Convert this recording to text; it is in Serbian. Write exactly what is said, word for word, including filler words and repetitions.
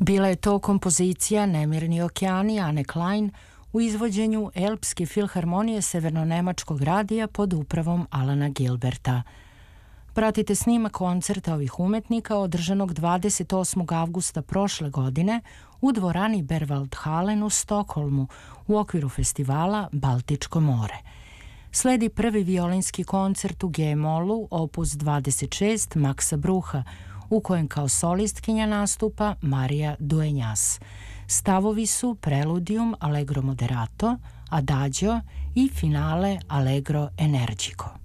Bila je to kompozicija Nemirni okeani Ane Klein u izvođenju Elpske filharmonije Severno-nemačkog radija pod upravom Alana Gilberta. Pratite snimak koncerta ovih umetnika održanog dvadeset osmog avgusta prošle godine u dvorani Berwaldhallen u Stokholmu u okviru festivala Baltičko more. Sledi prvi violinski koncert u G-molu opus dvadeset šest Maxa Brucha, u kojem kao solistkinja nastupa Marija Dueñas. Stavovi su Preludium Allegro moderato, Adagio i finale Allegro energico.